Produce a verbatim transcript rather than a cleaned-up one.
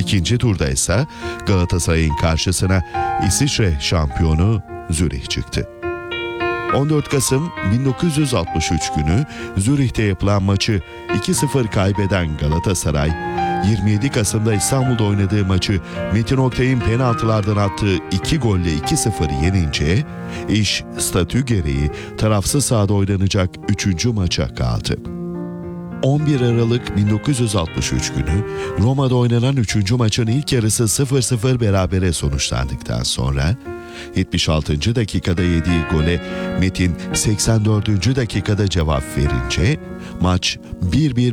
İkinci turda ise Galatasaray'ın karşısına İsviçre şampiyonu Zürih çıktı. on dört Kasım bin dokuz yüz altmış üç günü Zürih'te yapılan maçı iki sıfır kaybeden Galatasaray, yirmi yedi Kasım'da İstanbul'da oynadığı maçı Metin Oktay'ın penaltılardan attığı iki golle iki sıfır yenince, iş statü gereği tarafsız sahada oynanacak üçüncü maça kaldı. on bir Aralık bin dokuz yüz altmış üç günü Roma'da oynanan üçüncü maçın ilk yarısı sıfır sıfır berabere sonuçlandıktan sonra yetmiş altıncı dakikada yediği gole Metin seksen dördüncü dakikada cevap verince maç bir bir